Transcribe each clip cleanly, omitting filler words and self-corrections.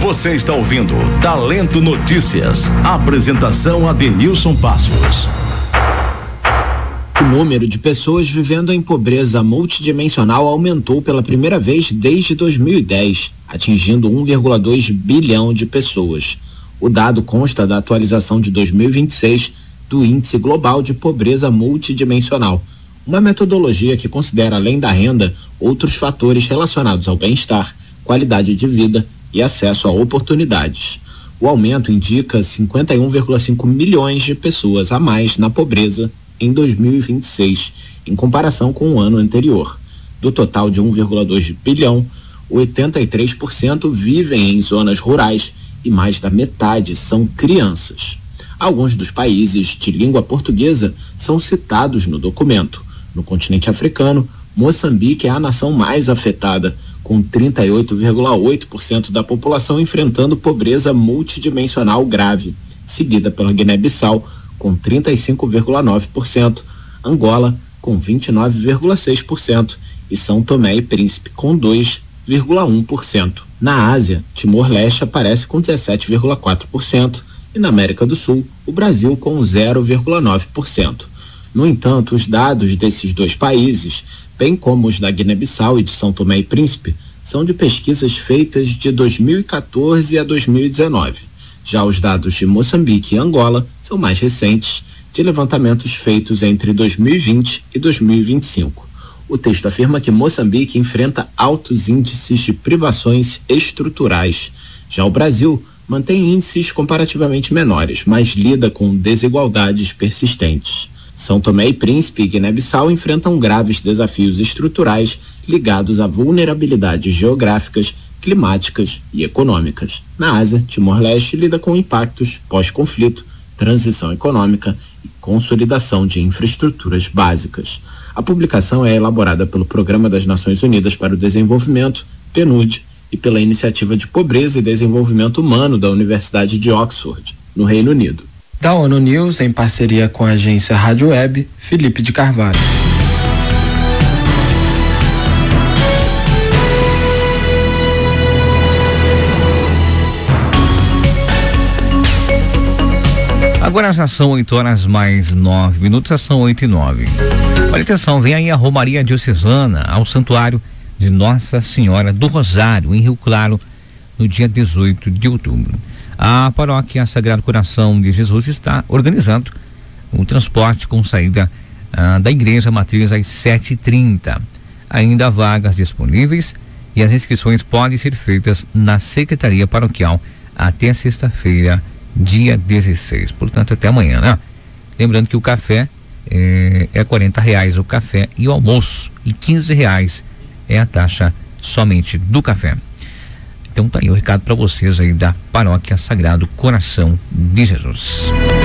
Você está ouvindo Talento Notícias. Apresentação Adenilson Passos. O número de pessoas vivendo em pobreza multidimensional aumentou pela primeira vez desde 2010, atingindo 1,2 bilhão de pessoas. O dado consta da atualização de 2026 do Índice Global de Pobreza Multidimensional, uma metodologia que considera, além da renda, outros fatores relacionados ao bem-estar, qualidade de vida e acesso a oportunidades. O aumento indica 51,5 milhões de pessoas a mais na pobreza em 2026, em comparação com o ano anterior. Do total de 1,2 bilhão, 83% vivem em zonas rurais e mais da metade são crianças. Alguns dos países de língua portuguesa são citados no documento. No continente africano, Moçambique é a nação mais afetada, com 38,8% da população enfrentando pobreza multidimensional grave, seguida pela Guiné-Bissau, com 35,9%, Angola, com 29,6% e São Tomé e Príncipe, com 2,1%. Na Ásia, Timor-Leste aparece com 17,4% e na América do Sul, o Brasil com 0,9%. No entanto, os dados desses dois países, bem como os da Guiné-Bissau e de São Tomé e Príncipe, são de pesquisas feitas de 2014 a 2019. Já os dados de Moçambique e Angola são mais recentes, de levantamentos feitos entre 2020 e 2025. O texto afirma que Moçambique enfrenta altos índices de privações estruturais. Já o Brasil mantém índices comparativamente menores, mas lida com desigualdades persistentes. São Tomé e Príncipe e Guiné-Bissau enfrentam graves desafios estruturais ligados a vulnerabilidades geográficas, climáticas e econômicas. Na Ásia, Timor-Leste lida com impactos pós-conflito, transição econômica e consolidação de infraestruturas básicas. A publicação é elaborada pelo Programa das Nações Unidas para o Desenvolvimento, PNUD, e pela Iniciativa de Pobreza e Desenvolvimento Humano da Universidade de Oxford, no Reino Unido. Da ONU News, em parceria com a agência Rádio Web, Felipe de Carvalho. Agora já são 8h mais 9, já são 8h09. Olha atenção, vem aí a Romaria Diocesana ao Santuário de Nossa Senhora do Rosário, em Rio Claro, no dia 18 de outubro. A paróquia Sagrado Coração de Jesus está organizando o transporte com saída da Igreja Matriz às 7h30. Ainda há vagas disponíveis e as inscrições podem ser feitas na Secretaria Paroquial até sexta-feira, dia 16. Portanto, até amanhã, né? Lembrando que o café é R$40 o café e o almoço, e R$15 é a taxa somente do café. Então tá aí o recado para vocês aí da Paróquia Sagrado Coração de Jesus.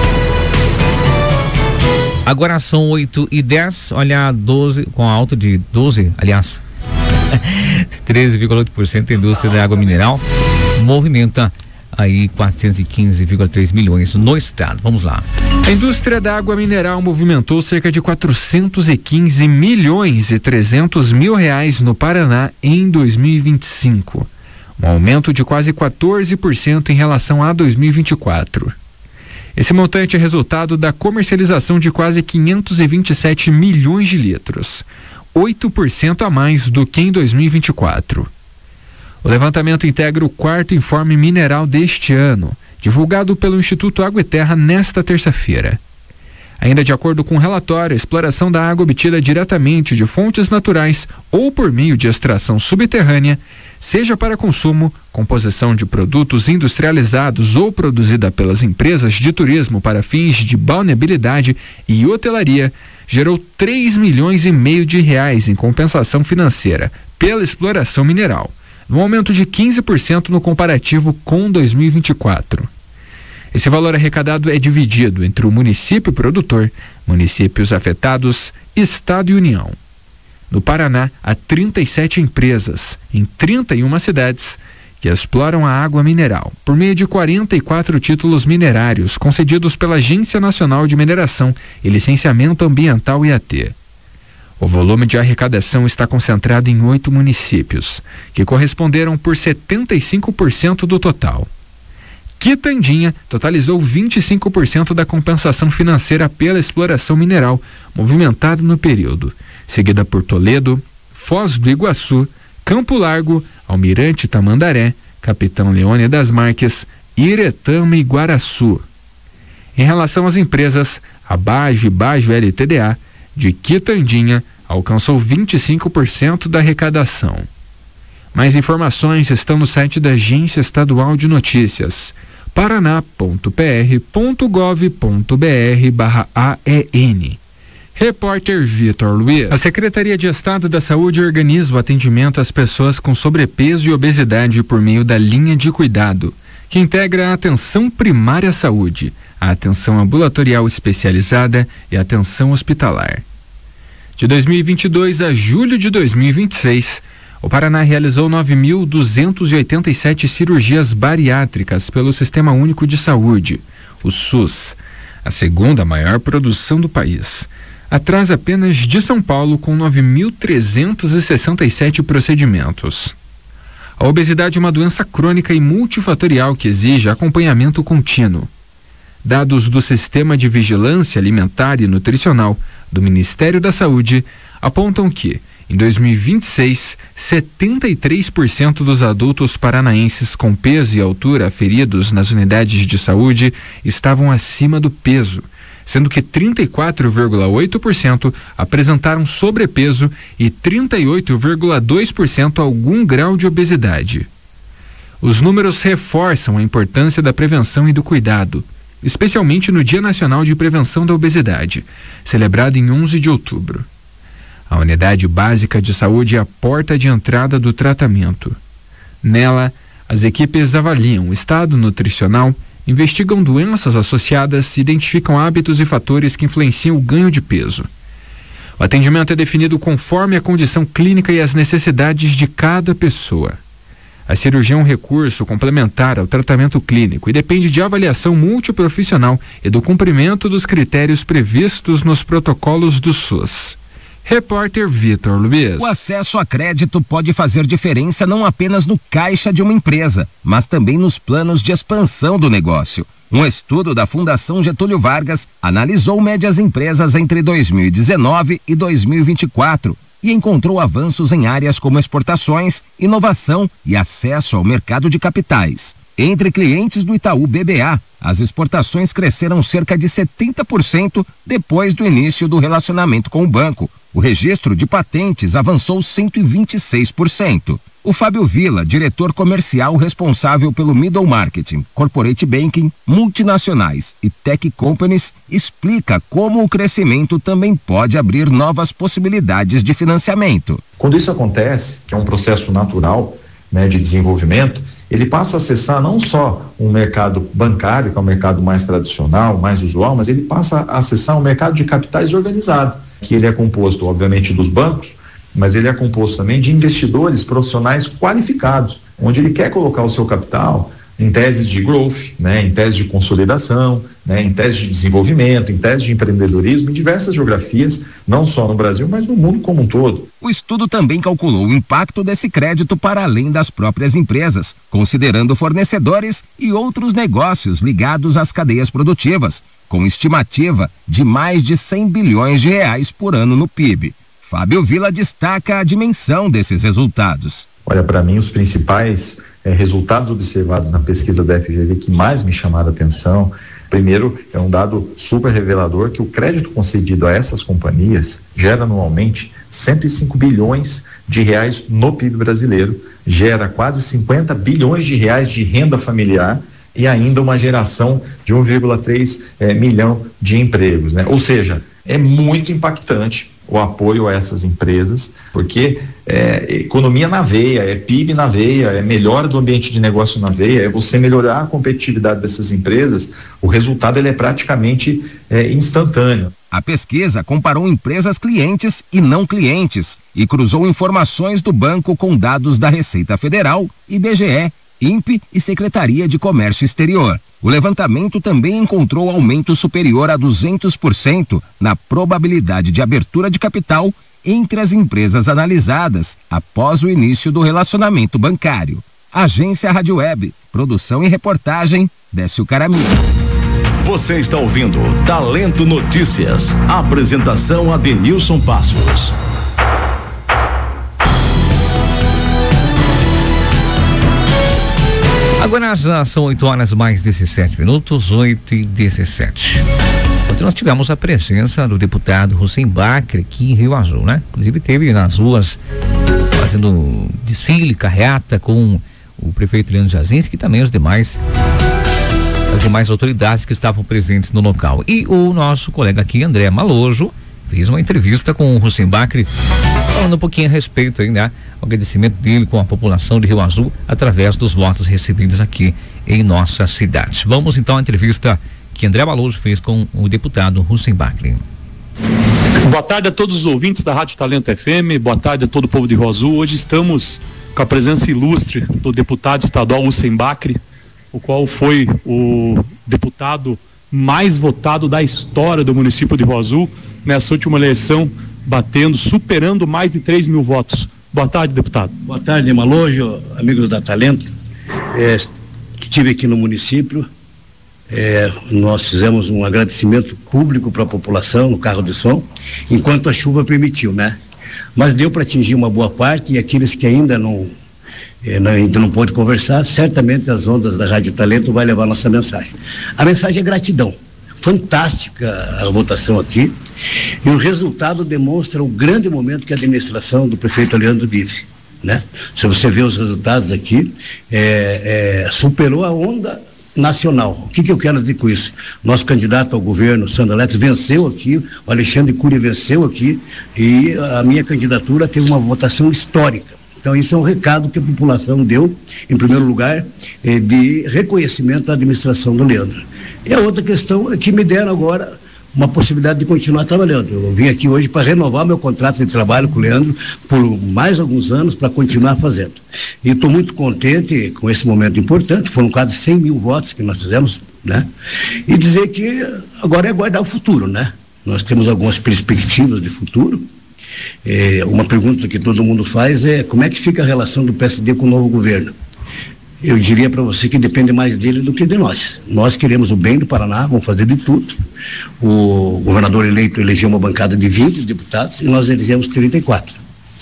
Agora são 8h10, olha, 12, com alta de 12, aliás, 13,8% a indústria da água mineral movimenta aí 415,3 milhões no estado. Vamos lá. A indústria da água mineral movimentou cerca de 415 milhões e 300 mil reais no Paraná em 2025. Um aumento de quase 14% em relação a 2024. Esse montante é resultado da comercialização de quase 527 milhões de litros, 8% a mais do que em 2024. O levantamento integra o quarto informe mineral deste ano, divulgado pelo Instituto Água e Terra nesta terça-feira. Ainda de acordo com o relatório, a exploração da água obtida diretamente de fontes naturais ou por meio de extração subterrânea, seja para consumo, composição de produtos industrializados ou produzida pelas empresas de turismo para fins de balneabilidade e hotelaria, gerou 3,5 milhões de reais em compensação financeira pela exploração mineral, um aumento de 15% no comparativo com 2024. Esse valor arrecadado é dividido entre o município produtor, municípios afetados, Estado e União. No Paraná, há 37 empresas, em 31 cidades, que exploram a água mineral, por meio de 44 títulos minerários concedidos pela Agência Nacional de Mineração e Licenciamento Ambiental IAT. O volume de arrecadação está concentrado em 8 municípios, que corresponderam por 75% do total. Quitandinha totalizou 25% da compensação financeira pela exploração mineral, movimentada no período, seguida por Toledo, Foz do Iguaçu, Campo Largo, Almirante Tamandaré, Capitão Leone das Marques, Iretama e Guaraçu. Em relação às empresas, a Bajo e Bajo LTDA, de Quitandinha, alcançou 25% da arrecadação. Mais informações estão no site da Agência Estadual de Notícias, paraná.pr.gov.br/AEN. Repórter Vitor Luiz. A Secretaria de Estado da Saúde organiza o atendimento às pessoas com sobrepeso e obesidade por meio da linha de cuidado, que integra a atenção primária à saúde, a atenção ambulatorial especializada e a atenção hospitalar. De 2022 a julho de 2026, o Paraná realizou 9.287 cirurgias bariátricas pelo Sistema Único de Saúde, o SUS, a segunda maior produção do país, atrás apenas de São Paulo, com 9.367 procedimentos. A obesidade é uma doença crônica e multifatorial que exige acompanhamento contínuo. Dados do Sistema de Vigilância Alimentar e Nutricional do Ministério da Saúde apontam que, em 2026, 73% dos adultos paranaenses com peso e altura aferidos nas unidades de saúde estavam acima do peso, sendo que 34,8% apresentaram sobrepeso e 38,2% algum grau de obesidade. Os números reforçam a importância da prevenção e do cuidado, especialmente no Dia Nacional de Prevenção da Obesidade, celebrado em 11 de outubro. A unidade básica de saúde é a porta de entrada do tratamento. Nela, as equipes avaliam o estado nutricional, investigam doenças associadas e identificam hábitos e fatores que influenciam o ganho de peso. O atendimento é definido conforme a condição clínica e as necessidades de cada pessoa. A cirurgia é um recurso complementar ao tratamento clínico e depende de avaliação multiprofissional e do cumprimento dos critérios previstos nos protocolos do SUS. Repórter Vitor Luiz. O acesso a crédito pode fazer diferença não apenas no caixa de uma empresa, mas também nos planos de expansão do negócio. Um estudo da Fundação Getúlio Vargas analisou médias empresas entre 2019 e 2024 e encontrou avanços em áreas como exportações, inovação e acesso ao mercado de capitais. Entre clientes do Itaú BBA, as exportações cresceram cerca de 70% depois do início do relacionamento com o banco. O registro de patentes avançou 126%. O Fábio Villa, diretor comercial responsável pelo Middle Marketing, Corporate Banking, Multinacionais e Tech Companies, explica como o crescimento também pode abrir novas possibilidades de financiamento. Quando isso acontece, que é um processo natural, de desenvolvimento, ele passa a acessar não só um mercado bancário, que é um mercado mais tradicional, mais usual, mas ele passa a acessar um mercado de capitais organizado, que ele é composto, obviamente, dos bancos, mas ele é composto também de investidores profissionais qualificados, onde ele quer colocar o seu capital em teses de growth, em tese de consolidação, em tese de desenvolvimento, em tese de empreendedorismo, em diversas geografias, não só no Brasil, mas no mundo como um todo. O estudo também calculou o impacto desse crédito para além das próprias empresas, considerando fornecedores e outros negócios ligados às cadeias produtivas, com estimativa de mais de 100 bilhões de reais por ano no PIB. Fábio Villa destaca a dimensão desses resultados. Olha, para mim, os principais resultados observados na pesquisa da FGV que mais me chamaram a atenção, primeiro, é um dado super revelador que o crédito concedido a essas companhias gera anualmente 105 bilhões de reais no PIB brasileiro, gera quase 50 bilhões de reais de renda familiar e ainda uma geração de 1,3 milhão de empregos, Ou seja, é muito impactante o apoio a essas empresas, porque economia na veia, é PIB na veia, é melhora do ambiente de negócio na veia, é você melhorar a competitividade dessas empresas, o resultado ele é praticamente instantâneo. A pesquisa comparou empresas clientes e não clientes e cruzou informações do banco com dados da Receita Federal, IBGE, INPE e Secretaria de Comércio Exterior. O levantamento também encontrou aumento superior a 200% na probabilidade de abertura de capital entre as empresas analisadas após o início do relacionamento bancário. Agência Rádio Web, produção e reportagem, Décio Caramillo. Você está ouvindo Talento Notícias. Apresentação Adenilson Passos. Agora já são 8h mais 17 minutos, 8h17. Ontem nós tivemos a presença do deputado Hussein Bacri aqui em Rio Azul, né? Inclusive teve nas ruas fazendo desfile, carreata com o prefeito Leandro Jazinski e também as demais autoridades que estavam presentes no local. E o nosso colega aqui, André Malojo, fez uma entrevista com o Hussein Bacri, falando um pouquinho a respeito aí, né? O agradecimento dele com a população de Rio Azul através dos votos recebidos aqui em nossa cidade. Vamos então à entrevista que André Malojo fez com o deputado Hussein Bacri. Boa tarde a todos os ouvintes da Rádio Talento FM, boa tarde a todo o povo de Rio Azul. Hoje estamos com a presença ilustre do deputado estadual Hussein Bacri, o qual foi o deputado mais votado da história do município de Rio Azul nessa última eleição, superando mais de 3 mil votos. Boa tarde, deputado. Boa tarde, Malojo, amigos da Talento. Estive aqui no município, nós fizemos um agradecimento público para a população no carro de som, enquanto a chuva permitiu, né? Mas deu para atingir uma boa parte, e aqueles que ainda não pôde conversar, certamente as ondas da Rádio Talento vai levar a nossa mensagem. A mensagem é gratidão. Fantástica a votação aqui, e o resultado demonstra o grande momento que a administração do prefeito Leandro vive, né? Se você vê os resultados aqui, superou a onda nacional. O que eu quero dizer com isso? Nosso candidato ao governo, Sandro Alex, venceu aqui, o Alexandre Cury venceu aqui, e a minha candidatura teve uma votação histórica. Então isso é um recado que a população deu, em primeiro lugar, de reconhecimento à administração do Leandro. E a outra questão é que me deram agora uma possibilidade de continuar trabalhando. Eu vim aqui hoje para renovar meu contrato de trabalho com o Leandro por mais alguns anos, para continuar fazendo. E estou muito contente com esse momento importante, foram quase 100 mil votos que nós fizemos, né? E dizer que agora é aguardar o futuro, né? Nós temos algumas perspectivas de futuro. Uma pergunta que todo mundo faz é como é que fica a relação do PSD com o novo governo. Eu diria para você que depende mais dele do que de nós. Nós queremos o bem do Paraná, vamos fazer de tudo. O governador eleito elegeu uma bancada de 20 deputados e nós elegemos 34.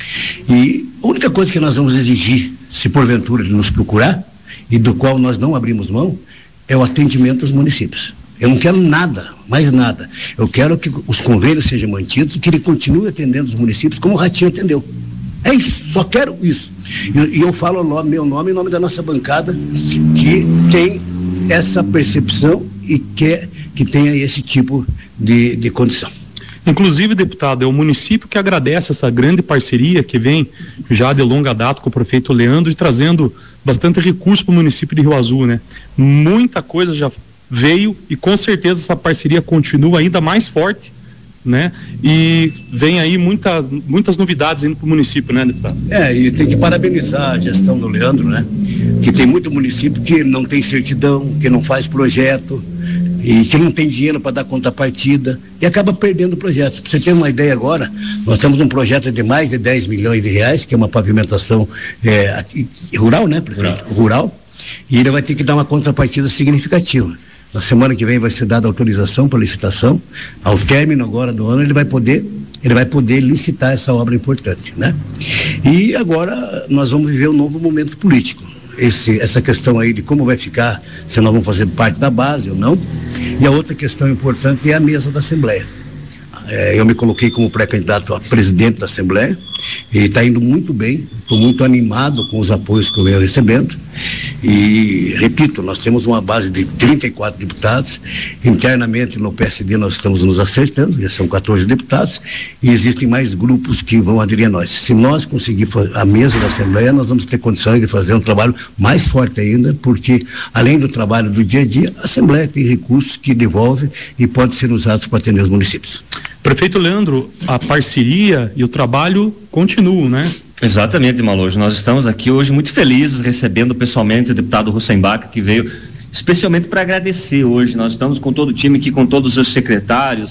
E a única coisa que nós vamos exigir, se porventura ele nos procurar, e do qual nós não abrimos mão, é o atendimento aos municípios. Eu não quero nada, mais nada. Eu quero que os convênios sejam mantidos e que ele continue atendendo os municípios como o Ratinho atendeu. É isso, só quero isso. E eu falo meu nome em nome da nossa bancada, que tem essa percepção e quer que tenha esse tipo de condição. Inclusive, deputado, é o município que agradece essa grande parceria que vem já de longa data com o prefeito Leandro e trazendo bastante recurso para o município de Rio Azul, né? Muita coisa já veio e com certeza essa parceria continua ainda mais forte, né? E vem aí muitas novidades indo para o município, né, deputado? E tem que parabenizar a gestão do Leandro, né? Que tem muito município que não tem certidão, que não faz projeto e que não tem dinheiro para dar contrapartida e acaba perdendo projetos. Para você ter uma ideia agora, nós temos um projeto de mais de 10 milhões de reais, que é uma pavimentação rural, né, prefeito? Rural, e ele vai ter que dar uma contrapartida significativa. Na semana que vem vai ser dada autorização para licitação. Ao término agora do ano ele vai poder licitar essa obra importante, né? E agora nós vamos viver um novo momento político. Essa questão aí de como vai ficar, se nós vamos fazer parte da base ou não. E a outra questão importante é a mesa da Assembleia. Eu me coloquei como pré-candidato a presidente da Assembleia e está indo muito bem, estou muito animado com os apoios que eu venho recebendo e, repito, nós temos uma base de 34 deputados, internamente no PSD nós estamos nos acertando, já são 14 deputados e existem mais grupos que vão aderir a nós. Se nós conseguirmos a mesa da Assembleia, nós vamos ter condições de fazer um trabalho mais forte ainda, porque além do trabalho do dia a dia, a Assembleia tem recursos que devolve e podem ser usados para atender os municípios. Prefeito Leandro, a parceria e o trabalho continuam, né? Exatamente, Malojo. Nós estamos aqui hoje muito felizes recebendo pessoalmente o deputado Hussein Bacri, que veio especialmente para agradecer hoje. Nós estamos com todo o time aqui, com todos os secretários.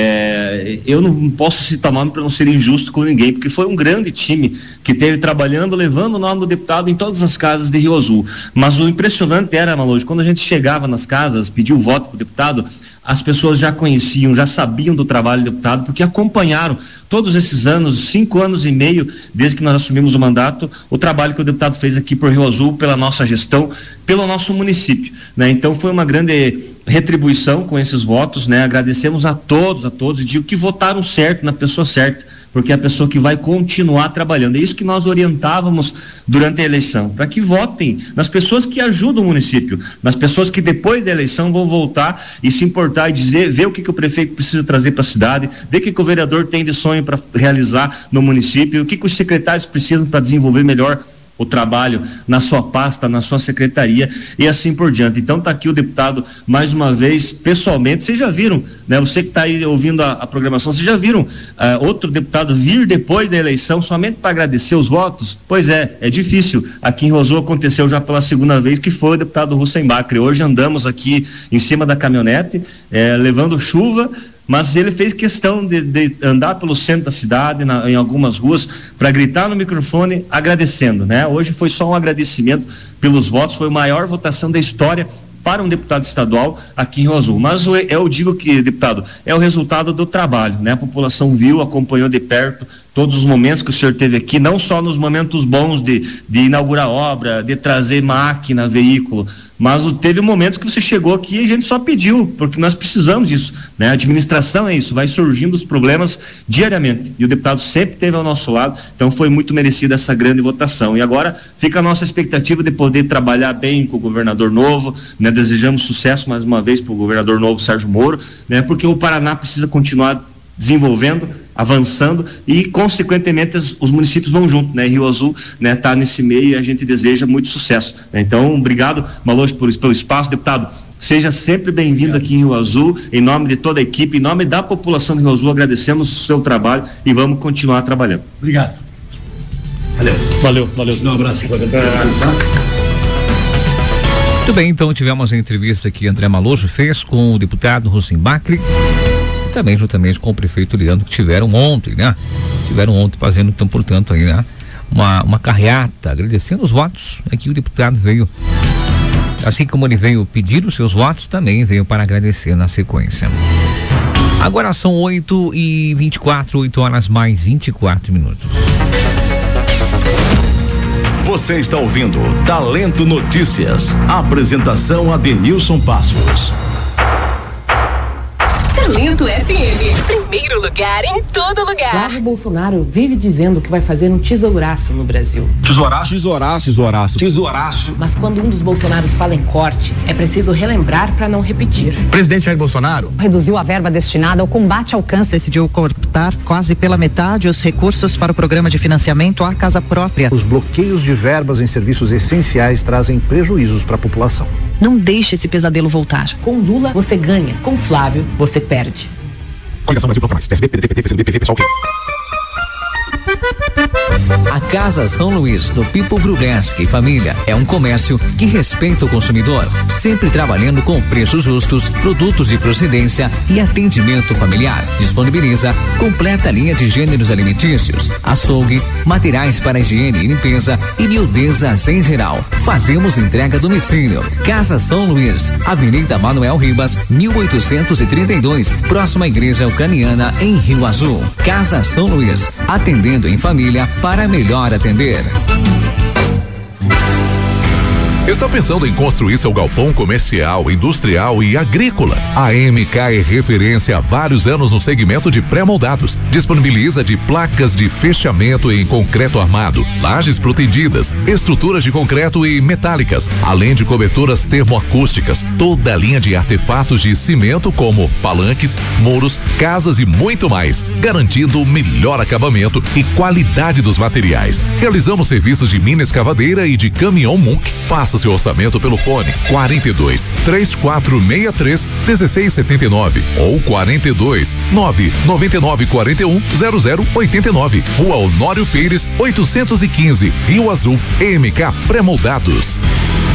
Eu não posso citar nome para não ser injusto com ninguém, porque foi um grande time que esteve trabalhando, levando o nome do deputado em todas as casas de Rio Azul. Mas o impressionante era, Maloj, quando a gente chegava nas casas, pediu voto para o deputado, as pessoas já conheciam, já sabiam do trabalho do deputado, porque acompanharam todos esses anos, 5 anos e meio, desde que nós assumimos o mandato, o trabalho que o deputado fez aqui por Rio Azul, pela nossa gestão, pelo nosso município, né? Então foi uma grande retribuição com esses votos, né? Agradecemos a todos, e digo que votaram certo, na pessoa certa, porque é a pessoa que vai continuar trabalhando. É isso que nós orientávamos durante a eleição, para que votem nas pessoas que ajudam o município, nas pessoas que depois da eleição vão voltar e se importar e dizer, ver o que o prefeito precisa trazer para a cidade, ver o que o vereador tem de sonho para realizar no município, o que os secretários precisam para desenvolver melhor o trabalho na sua pasta, na sua secretaria e assim por diante. Então tá aqui o deputado mais uma vez, pessoalmente. Vocês já viram, né? Você que está aí ouvindo a programação, vocês já viram outro deputado vir depois da eleição somente para agradecer os votos? Pois é difícil. Aqui em Rio Azul aconteceu já pela segunda vez, que foi o deputado Russenbach. Hoje andamos aqui em cima da caminhonete, levando chuva, mas ele fez questão de andar pelo centro da cidade, em algumas ruas, para gritar no microfone agradecendo, né? Hoje foi só um agradecimento pelos votos, foi a maior votação da história para um deputado estadual aqui em Rio Azul. Mas eu digo que, deputado, é o resultado do trabalho, né? A população viu, acompanhou de perto todos os momentos que o senhor teve aqui, não só nos momentos bons de inaugurar obra, de trazer máquina, veículo, mas teve momentos que você chegou aqui e a gente só pediu, porque nós precisamos disso, né? A administração é isso, vai surgindo os problemas diariamente, e o deputado sempre esteve ao nosso lado, então foi muito merecida essa grande votação. E agora fica a nossa expectativa de poder trabalhar bem com o governador novo, né? Desejamos sucesso mais uma vez para o governador novo, Sérgio Moro, né? Porque o Paraná precisa continuar desenvolvendo, avançando e, consequentemente, os municípios vão junto, né? Rio Azul, né, tá nesse meio e a gente deseja muito sucesso, né? Então, obrigado, Maloj, pelo espaço, deputado. Seja sempre bem-vindo aqui em Rio Azul, em nome de toda a equipe, em nome da população de Rio Azul, agradecemos o seu trabalho e vamos continuar trabalhando. Obrigado. Valeu. Um abraço. Muito bem, então tivemos a entrevista que André Maloj fez com o deputado Russenbach, também juntamente com o prefeito Leandro, que estiveram ontem, né? Fazendo, então, portanto, aí, né? Uma carreata, agradecendo os votos. Aqui o deputado veio, assim como ele veio pedir os seus votos, também veio para agradecer na sequência. Agora são 8h24, 8 horas mais 24 minutos. Você está ouvindo Talento Notícias. Apresentação Adenilson Passos. Talento FM, primeiro lugar em todo lugar. Flávio Bolsonaro vive dizendo que vai fazer um tesouraço no Brasil. Tesouraço. Mas quando um dos Bolsonaros fala em corte, é preciso relembrar para não repetir. Presidente Jair Bolsonaro reduziu a verba destinada ao combate ao câncer. Decidiu cortar quase pela metade os recursos para o programa de financiamento à casa própria. Os bloqueios de verbas em serviços essenciais trazem prejuízos para a população. Não deixe esse pesadelo voltar. Com Lula, você ganha. Com Flávio, você perde. Coligação Brasil Proclamais. PSB, PDT, PT, PCdoB, PV, PSOL. A Casa São Luís, do Pipo Vrubleski e família, é um comércio que respeita o consumidor, sempre trabalhando com preços justos, produtos de procedência e atendimento familiar. Disponibiliza completa linha de gêneros alimentícios, açougue, materiais para higiene e limpeza e miudezas em geral. Fazemos entrega a domicílio. Casa São Luís, Avenida Manuel Ribas, 1832, próxima à Igreja Ucraniana, em Rio Azul. Casa São Luís, atendendo em família para melhor atender. Está pensando em construir seu galpão comercial, industrial e agrícola? A MK é referência há vários anos no segmento de pré-moldados. Disponibiliza de placas de fechamento em concreto armado, lajes protegidas, estruturas de concreto e metálicas, além de coberturas termoacústicas, toda a linha de artefatos de cimento como palanques, muros, casas e muito mais, garantindo o melhor acabamento e qualidade dos materiais. Realizamos serviços de mina escavadeira e de caminhão Munk. Faça seu orçamento pelo fone 42 3463 1679 ou 42 999 41 0089. Rua Honório Pires 815, Rio Azul, MK Pré-Moldados.